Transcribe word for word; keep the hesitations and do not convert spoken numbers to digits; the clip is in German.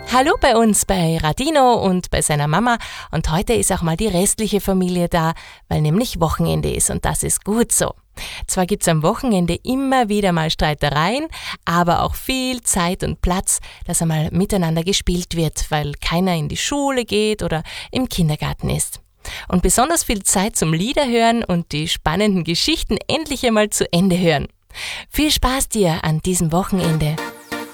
Hallo bei uns, bei Radino und bei seiner Mama. Und heute ist auch mal die restliche Familie da, weil nämlich Wochenende ist und das ist gut so. Zwar gibt's am Wochenende immer wieder mal Streitereien, aber auch viel Zeit und Platz, dass einmal miteinander gespielt wird, weil keiner in die Schule geht oder im Kindergarten ist. Und besonders viel Zeit zum Lieder hören und die spannenden Geschichten endlich einmal zu Ende hören. Viel Spaß dir an diesem Wochenende.